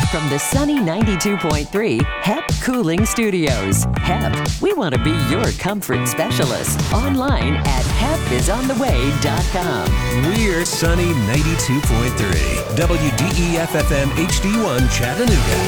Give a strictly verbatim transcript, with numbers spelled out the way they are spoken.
from the sunny ninety-two point three H E P Cooling Studios. H E P, we want to be your comfort specialist. Online at hep is on the way dot com. We're sunny ninety-two point three W D E F F M H D one Chattanooga.